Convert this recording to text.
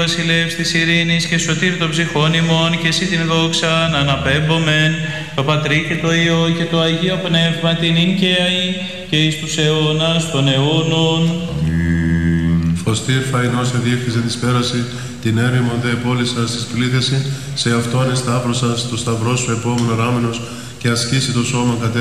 Βασιλεύς της ειρήνης και σωτήρ των ψυχών ημών, και εσύ την δόξα να αναπέμπομεν, το Πατρί και το Υιό και το Αγίο Πνεύμα την ειν και αεί και εις τους αιώνας των αιώνων. Αμήν. Φωστήρ φαϊνός εδιεύχιζε της πέραση, την έρημον δε επόλυσας της πλήθεση, σε αυτόν εσταύρωσας το σταυρό σου επόμενο ράμενος, και ασκήσει το σώμα κατέ